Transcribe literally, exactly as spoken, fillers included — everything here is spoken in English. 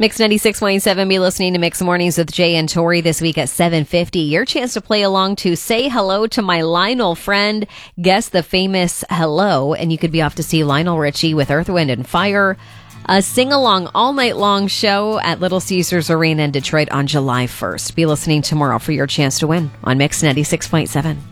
Mix ninety-six point seven, be listening to Mix Mornings with Jay and Tori this week at seven fifty. Your chance to play along to Say Hello to My Lionel Friend. Guess the famous hello, and you could be off to see Lionel Richie with Earth, Wind, and Fire. A sing-along all-night-long show at Little Caesars Arena in Detroit on July first. Be listening tomorrow for your chance to win on Mix ninety-six point seven.